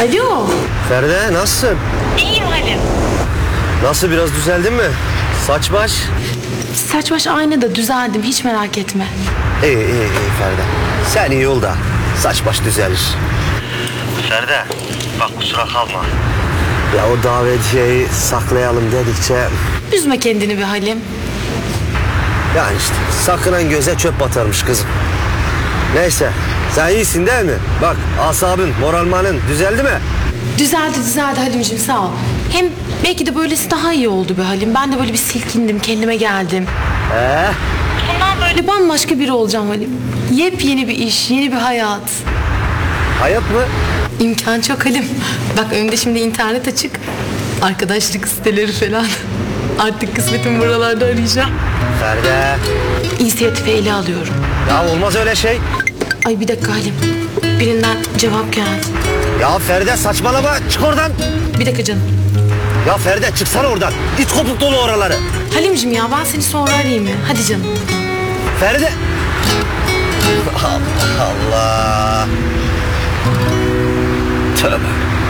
Alo. Feride nasılsın? İyiyim Halim. Nasıl, biraz düzeldin mi? Saç baş? Saç baş aynı da düzeldim, hiç merak etme. İyi Feride. Sen iyi ol da saç baş düzelir. Feride bak kusura kalma. Ya o davetiyeyi saklayalım dedikçe... Üzme kendini bir Halim. Yani işte sakınan göze çöp batarmış kızım. Neyse, sen iyisin değil mi? Bak asabın, moralmanın düzeldi mi? Düzeldi Halimciğim, sağ ol. Hem belki de böylesi daha iyi oldu be Halim. Ben de böyle bir silkindim, kendime geldim. Bundan böyle bambaşka biri olacağım Halim. Yepyeni bir iş, yeni bir hayat. Hayat mı? İmkan çok Halim. Bak önümde şimdi internet açık. Arkadaşlık siteleri falan. Artık kısmetim buralarda arayacağım. Feride. İnisiyatifi ele alıyorum. Ya olmaz öyle şey. Ay bir dakika Halim. Birinden cevap geldi. Ya Feride saçmalama, çık oradan. Bir dakika canım. Ya Feride çıksana oradan. İt kopuk dolu oraları. Halimciğim ya ben seni sonra arayayım ya. Hadi canım. Feride. Allah Allah. Tövbe.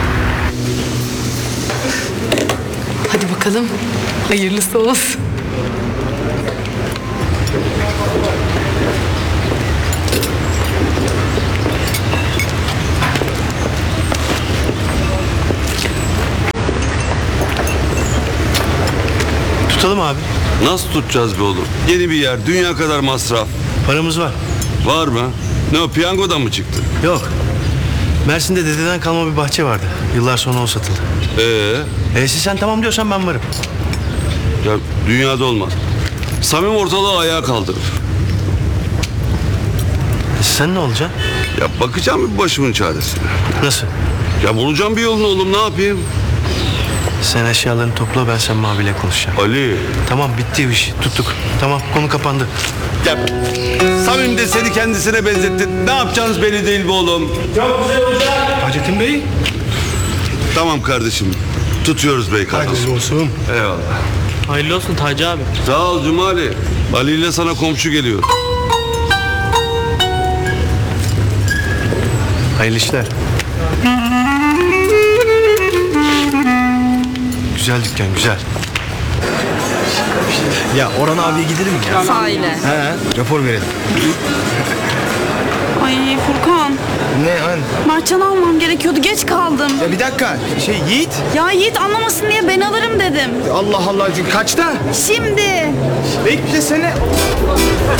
Hadi bakalım. Hayırlısı olsun. Tutalım abi. Nasıl tutacağız be oğlum? Yeni bir yer, dünya kadar masraf. Paramız var. Var mı? Ne o, piyangodan mı çıktı? Yok. Mersin'de dededen kalma bir bahçe vardı. Yıllar sonra o satıldı. Sen tamam diyorsan ben varım. Ya dünyada olmaz. Samim ortalığı ayağa kaldırır. Sen ne olacaksın? Ya bakacağım bir başımın çaresine. Nasıl? Ya bulacağım bir yolunu oğlum, ne yapayım? Sen eşyalarını topla, ben Samim abiyle konuşacağım. Ali. Tamam, bitti bu iş. Tuttuk. Tamam, konu kapandı. Ya Samim de seni kendisine benzetti. Ne yapacağınız belli değil bu oğlum. Çok güzel olacak. Hacettin Bey. Tamam kardeşim. Tutuyoruz bey kardeşim. olsun. Eyvallah. Hayırlı olsun Taci abi. Sağ ol Cumali. Ali ile sana komşu geliyor. Hayırlı işler. Güzel dükkan, güzel. Ya Orhan abiye gidelim mi ya? Sahile. Rapor verelim. Ay Furkan. Ne an? Mertcan'ı almam gerekiyordu. Geç kaldım. Ya bir dakika. Yiğit. Ya Yiğit anlamasın diye ben alırım dedim. Allah Allah. Kaçta? Şimdi. Beklesene.